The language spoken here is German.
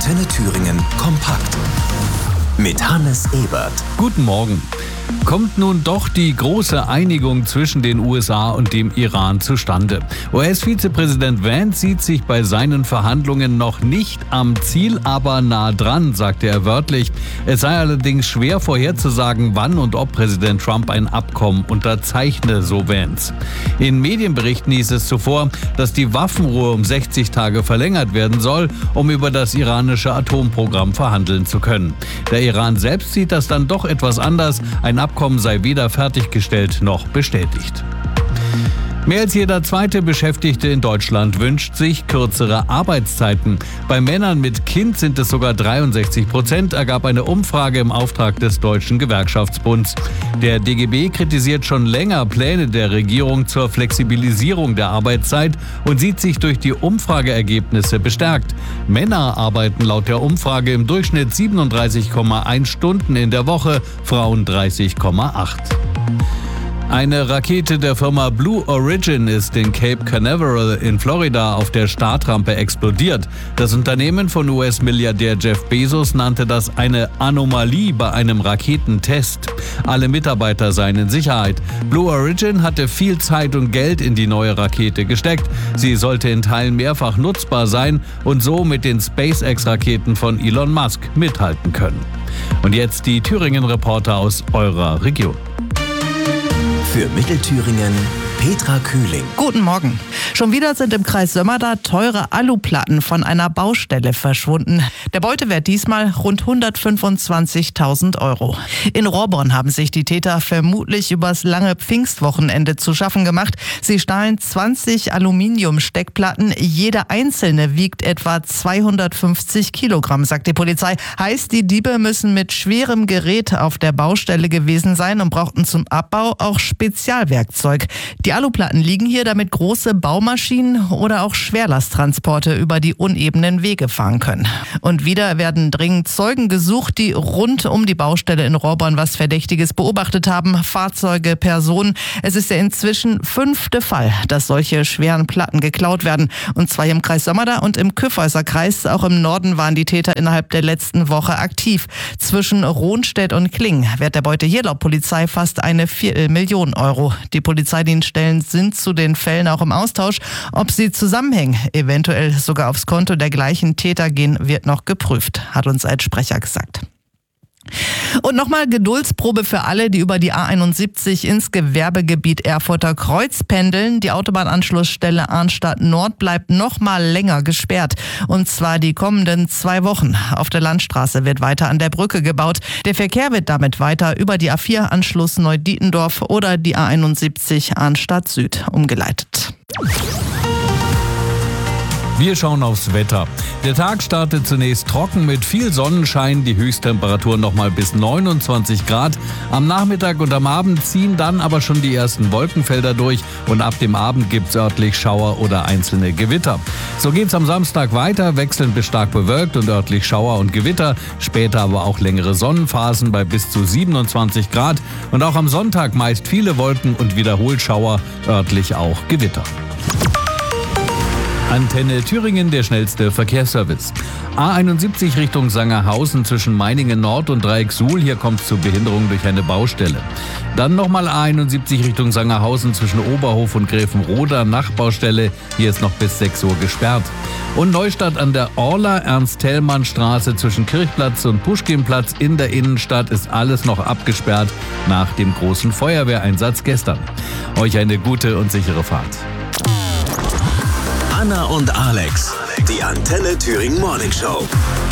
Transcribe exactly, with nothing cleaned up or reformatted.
Antenne Thüringen kompakt. Mit Hannes Ebert. Guten Morgen. Kommt nun doch die große Einigung zwischen den U S A und dem Iran zustande? U S-Vizepräsident Vance sieht sich bei seinen Verhandlungen noch nicht am Ziel, aber nah dran, sagte er wörtlich. Es sei allerdings schwer vorherzusagen, wann und ob Präsident Trump ein Abkommen unterzeichne, so Vance. In Medienberichten hieß es zuvor, dass die Waffenruhe um sechzig Tage verlängert werden soll, um über das iranische Atomprogramm verhandeln zu können. Der Iran selbst sieht das dann doch etwas anders. Ein Abkommen sei weder fertiggestellt noch bestätigt. Mehr als jeder zweite Beschäftigte in Deutschland wünscht sich kürzere Arbeitszeiten. Bei Männern mit Kind sind es sogar dreiundsechzig Prozent, ergab eine Umfrage im Auftrag des Deutschen Gewerkschaftsbunds. Der D G B kritisiert schon länger Pläne der Regierung zur Flexibilisierung der Arbeitszeit und sieht sich durch die Umfrageergebnisse bestärkt. Männer arbeiten laut der Umfrage im Durchschnitt siebenunddreißig Komma eins Stunden in der Woche, Frauen dreißig Komma acht. Eine Rakete der Firma Blue Origin ist in Cape Canaveral in Florida auf der Startrampe explodiert. Das Unternehmen von U S-Milliardär Jeff Bezos nannte das eine Anomalie bei einem Raketentest. Alle Mitarbeiter seien in Sicherheit. Blue Origin hatte viel Zeit und Geld in die neue Rakete gesteckt. Sie sollte in Teilen mehrfach nutzbar sein und so mit den SpaceX-Raketen von Elon Musk mithalten können. Und jetzt die Thüringen-Reporter aus eurer Region. Für Mittelthüringen Petra Kühling. Guten Morgen. Schon wieder sind im Kreis Sömmerda teure Aluplatten von einer Baustelle verschwunden. Der Beutewert diesmal rund hundertfünfundzwanzigtausend Euro. In Rohrborn haben sich die Täter vermutlich übers lange Pfingstwochenende zu schaffen gemacht. Sie stahlen zwanzig Aluminiumsteckplatten. Jede einzelne wiegt etwa zweihundertfünfzig Kilogramm, sagt die Polizei. Heißt, die Diebe müssen mit schwerem Gerät auf der Baustelle gewesen sein und brauchten zum Abbau auch Spezialwerkzeug. Die Aluplatten liegen hier, damit große Baumaschinen oder auch Schwerlasttransporte über die unebenen Wege fahren können. Und wieder werden dringend Zeugen gesucht, die rund um die Baustelle in Rohrborn was Verdächtiges beobachtet haben. Fahrzeuge, Personen. Es ist der inzwischen fünfte Fall, dass solche schweren Platten geklaut werden. Und zwar im Kreis Sömmerda und im Kyffhäuser Kreis. Auch im Norden waren die Täter innerhalb der letzten Woche aktiv. Zwischen Rohnstedt und Klingen wert der Beute hier laut Polizei fast eine Viertelmillion Euro. Die Polizeidienststellen sind zu den Fällen auch im Austausch. Ob sie zusammenhängen, eventuell sogar aufs Konto der gleichen Täter gehen, wird noch geprüft, hat uns ein Sprecher gesagt. Und nochmal Geduldsprobe für alle, die über die A einundsiebzig ins Gewerbegebiet Erfurter Kreuz pendeln. Die Autobahnanschlussstelle Arnstadt Nord bleibt nochmal länger gesperrt. Und zwar die kommenden zwei Wochen. Auf der Landstraße wird weiter an der Brücke gebaut. Der Verkehr wird damit weiter über die A vier Anschluss Neudietendorf oder die A einundsiebzig Arnstadt Süd umgeleitet. Wir schauen aufs Wetter. Der Tag startet zunächst trocken mit viel Sonnenschein, die Höchsttemperatur nochmal bis neunundzwanzig Grad. Am Nachmittag und am Abend ziehen dann aber schon die ersten Wolkenfelder durch und ab dem Abend gibt's örtlich Schauer oder einzelne Gewitter. So geht's am Samstag weiter, wechselnd bis stark bewölkt und örtlich Schauer und Gewitter, später aber auch längere Sonnenphasen bei bis zu siebenundzwanzig Grad und auch am Sonntag meist viele Wolken und wiederholt Schauer, örtlich auch Gewitter. Antenne Thüringen, der schnellste Verkehrsservice. A einundsiebzig Richtung Sangerhausen zwischen Meiningen Nord und Dreieck Suhl. Hier kommt es zu Behinderung durch eine Baustelle. Dann nochmal A einundsiebzig Richtung Sangerhausen zwischen Oberhof und Gräfenroda, Nachbaustelle. Hier ist noch bis sechs Uhr gesperrt. Und Neustadt an der Orla, Ernst-Thälmann-Straße zwischen Kirchplatz und Puschkinplatz in der Innenstadt ist alles noch abgesperrt nach dem großen Feuerwehreinsatz gestern. Euch eine gute und sichere Fahrt. Anna und Alex, die Antenne Thüringen Morning Show.